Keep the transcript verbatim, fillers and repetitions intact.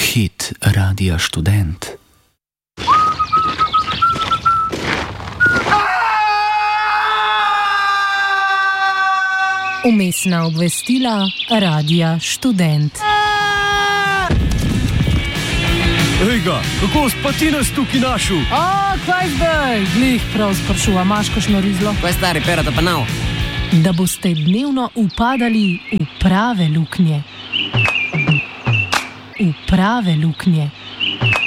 Hit Radia Študent. Umestna obvestila Radia Študent. Ej ga, kako pa ti nas tukaj našel? A, kaj zdaj? Glih prav sprašuva, imaš kakšno rizlo? Kaj stari, perata pa nav? Da boste dnevno upadali v prave luknje. V prave luknje.